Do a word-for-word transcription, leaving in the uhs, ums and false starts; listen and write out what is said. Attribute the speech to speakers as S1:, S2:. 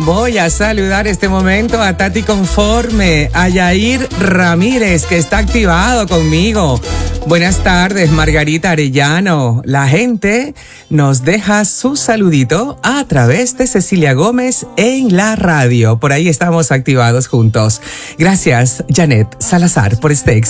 S1: Voy a saludar este momento a Tati Conforme, a Yair Ramírez, que está activado conmigo. Buenas tardes, Margarita Arellano. La gente nos deja su saludito a través de Cecilia Gómez en la radio. Por ahí estamos activados juntos. Gracias, Janet Salazar, por este éxito.